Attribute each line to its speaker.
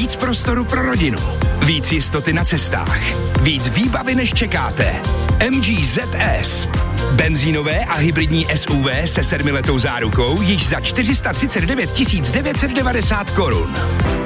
Speaker 1: Víc prostoru pro rodinu. Víc jistoty na cestách. Víc výbavy, než čekáte. MG ZS. Benzínové a hybridní SUV se 7letou zárukou již za 439 990 korun.